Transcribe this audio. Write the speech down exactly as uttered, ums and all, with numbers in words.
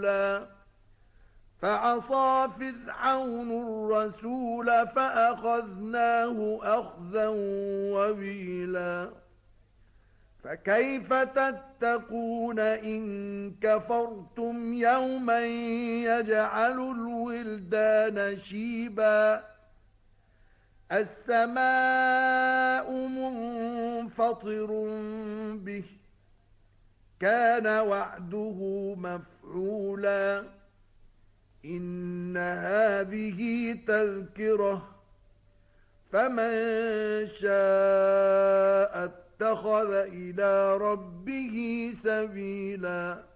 مفعولا فعصى فرعون الرسول فأخذناه أخذا وبيلا فكيف تتقون إن كفرتم يوما يجعل الولدان شيبا السماء منفطر به كان وعده مفعولا إن هذه تذكرة فمن شاء اتخذ إلى ربه سبيلا